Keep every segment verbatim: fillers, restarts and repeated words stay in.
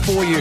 for you.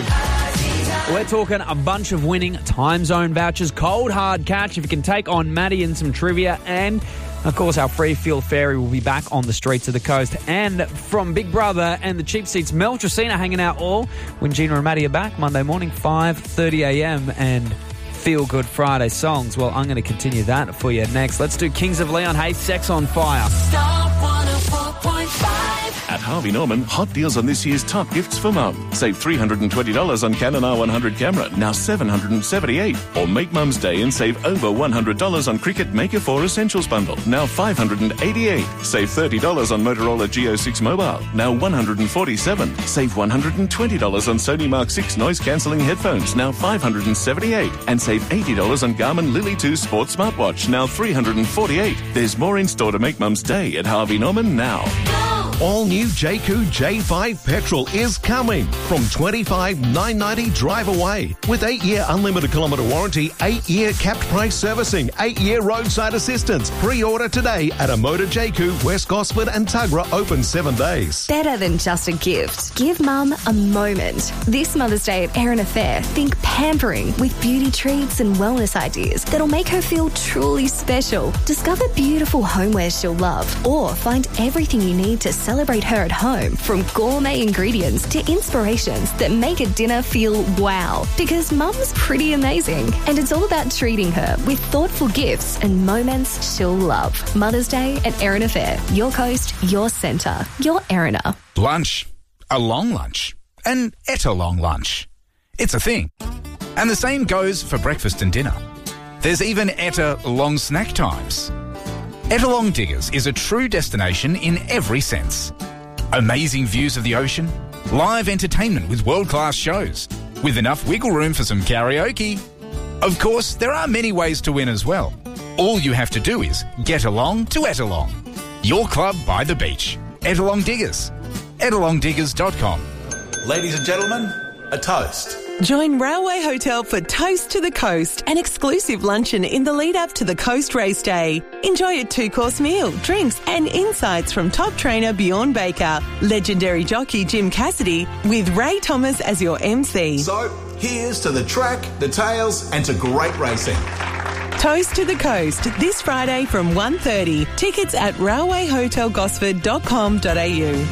We're talking a bunch of winning time zone vouchers, cold hard catch if you can take on Maddie and some trivia, and of course our free field fairy will be back on the streets of the coast. And from Big Brother and the Cheap Seats, Mel Tracina hanging out all when Gina and Maddie are back Monday morning, five thirty a.m. and Feel Good Friday songs. Well, I'm going to continue that for you next. Let's do Kings of Leon, Hey Sex on Fire. Star one oh four point five. At Harvey Norman, hot deals on this year's top gifts for mum. Save three hundred twenty dollars on Canon R one hundred camera, now seven hundred seventy-eight dollars. Or make Mum's Day and save over one hundred dollars on Cricket Maker four Essentials bundle, now five hundred eighty-eight dollars. Save thirty dollars on Motorola Geo six Mobile, now one hundred forty-seven dollars. Save one hundred twenty dollars on Sony Mark six noise-cancelling headphones, now five hundred seventy-eight dollars. And save eighty dollars on Garmin Lily two Sports Smartwatch, now three hundred forty-eight dollars. There's more in store to make Mum's Day at Harvey Norman now. All new J Q J five petrol is coming from twenty-five thousand nine hundred ninety dollars drive away with eight-year unlimited kilometre warranty, eight-year capped price servicing, eight-year roadside assistance. Pre-order today at a Motor J Q, West Gosford and Tuggerah, open seven days. Better than just a gift. Give Mum a moment. This Mother's Day at Erin Affair, think pampering with beauty treats and wellness ideas that'll make her feel truly special. Discover beautiful homewares she'll love, or find everything you need to celebrate her at home, from gourmet ingredients to inspirations that make a dinner feel wow. Because Mum's pretty amazing, and it's all about treating her with thoughtful gifts and moments she'll love. Mother's Day at Erin Affair. Your coast, your centre, your Erina. Lunch. A long lunch. An etta long lunch. It's a thing. And the same goes for breakfast and dinner. There's even etta long snack times. Ettalong Diggers is a true destination in every sense. Amazing views of the ocean, live entertainment with world-class shows, with enough wiggle room for some karaoke. Of course, there are many ways to win as well. All you have to do is get along to Ettalong. Your club by the beach. Ettalong Diggers. ettalong diggers dot com. Ladies and gentlemen, a toast. Join Railway Hotel for Toast to the Coast, an exclusive luncheon in the lead-up to the Coast Race Day. Enjoy a two-course meal, drinks and insights from top trainer Bjorn Baker, legendary jockey Jim Cassidy, with Ray Thomas as your M C. So, here's to the track, the tails and to great racing. Toast to the Coast, this Friday from one thirty. Tickets at railway hotel gosford dot com dot a u.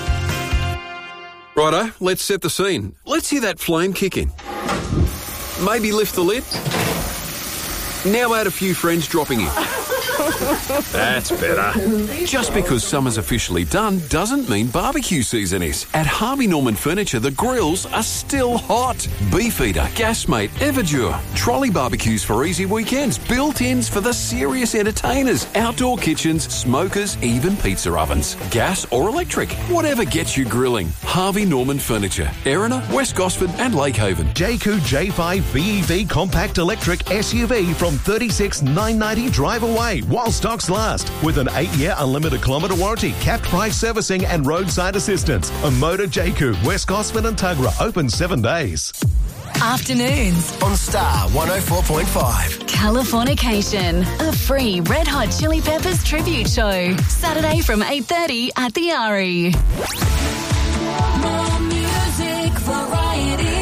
Righto, let's set the scene. Let's hear that flame kick in. Maybe lift the lid. Now add a few friends dropping in. That's better. Just because summer's officially done doesn't mean barbecue season is. At Harvey Norman Furniture, the grills are still hot. Beefeater, Gasmate, Everdure, trolley barbecues for easy weekends, built-ins for the serious entertainers, outdoor kitchens, smokers, even pizza ovens. Gas or electric, whatever gets you grilling. Harvey Norman Furniture, Erina, West Gosford and Lakehaven. J Q J five B E V compact electric S U V from thirty-six thousand nine hundred ninety dollars drive away while stocks last, with an eight-year unlimited kilometre warranty, capped price servicing and roadside assistance. A Motor J Q, West Gosford and Tuggerah, open seven days. Afternoons on Star one oh four point five. Californication, a free Red Hot Chili Peppers tribute show. Saturday from eight thirty at the R E. More music, variety.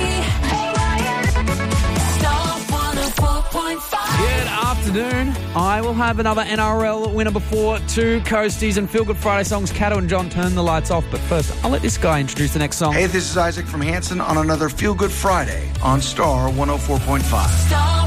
Star one oh four point five. Good afternoon. I will have another N R L winner before two Coasties and Feel Good Friday songs. Cato and John turn the lights off, but first I'll let this guy introduce the next song. Hey, this is Isaac from Hanson on another Feel Good Friday on Star one oh four point five. Star